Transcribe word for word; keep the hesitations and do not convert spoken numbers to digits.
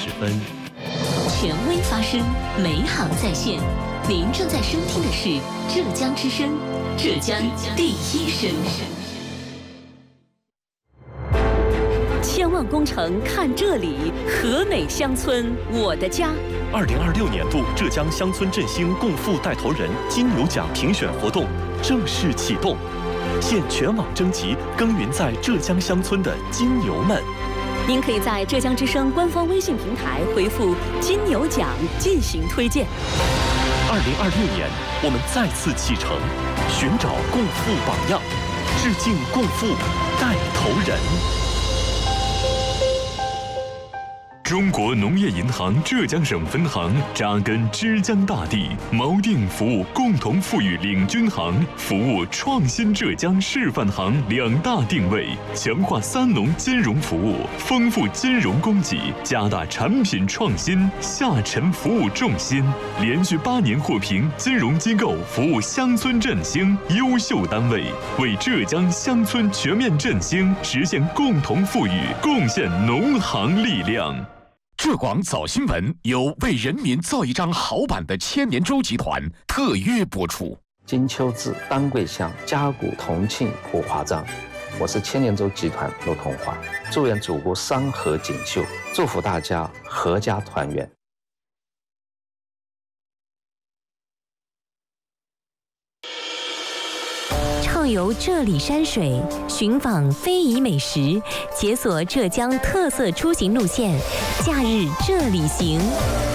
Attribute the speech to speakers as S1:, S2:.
S1: 十分。
S2: 权威发声，美好在线。您正在收听的是浙江之声，浙江第一声。千万工程看这里，和美乡村我的家。
S1: 二零二六年度浙江乡村振兴共富带头人金牛奖评选活动正式启动，现全网征集耕耘在浙江乡村的金牛们。
S2: 您可以在浙江之声官方微信平台回复“金牛奖”进行推荐。
S1: 二零二六年，我们再次启程，寻找共富榜样，致敬共富带头人。
S3: 中国农业银行浙江省分行扎根枝江大地，锚定服务共同富裕领军行、服务创新浙江示范行两大定位，强化三农金融服务，丰富金融供给，加大产品创新，下沉服务重心，连续八年获评金融机构服务乡村振兴优秀单位，为浙江乡村全面振兴实现共同富裕贡献农行力量。
S4: 浙广早新闻由为人民造一张好版的千年舟集团特约播出。
S5: 金秋至，丹桂乡，嘉谷同庆火华章。我是千年舟集团陆同华，祝愿祖国山河锦绣，祝福大家阖家团圆。
S2: 畅游这里山水，寻访非遗美食，解锁浙江特色出行路线，假日这里行。